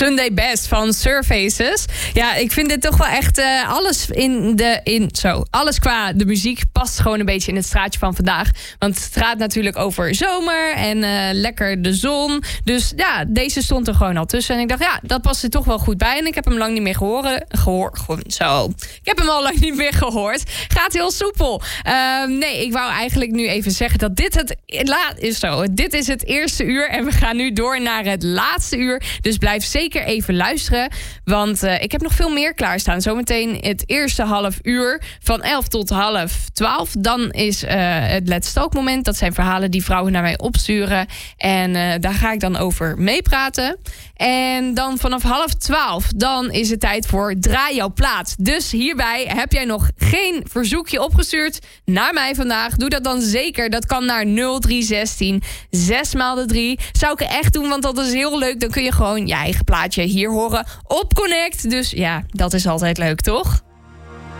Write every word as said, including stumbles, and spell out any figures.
Sunday Best van Surfaces. Ja, ik vind dit toch wel echt uh, alles in de... In, zo, alles qua de muziek past gewoon een beetje in het straatje van vandaag. Want het gaat natuurlijk over zomer en uh, lekker de zon. Dus ja, deze stond er gewoon al tussen. En ik dacht, ja, dat past er toch wel goed bij. En ik heb hem lang niet meer gehoord. Gehoor, gewoon zo. Ik heb hem al lang niet meer gehoord. Gaat heel soepel. Uh, nee, ik wou eigenlijk nu even zeggen dat dit het... La, is zo. Dit is het eerste uur. En we gaan nu door naar het laatste uur. Dus blijf zeker even luisteren. Want uh, ik heb nog veel meer klaarstaan. Zometeen het eerste half uur. Van elf tot half twaalf. Dan is uh, het Let's Talk moment. Dat zijn verhalen die vrouwen naar mij opsturen. En uh, daar ga ik dan over meepraten. En dan vanaf half twaalf. Dan is het tijd voor Draai jouw plaat. Dus hierbij heb jij nog geen verzoekje opgestuurd naar mij vandaag. Doe dat dan zeker. Dat kan naar nul drie een zes zes maal de drie. Zou ik echt doen, want dat is heel leuk. Dan kun je gewoon je eigen plaatje hier horen op Connect. Dus ja, dat is altijd leuk, toch?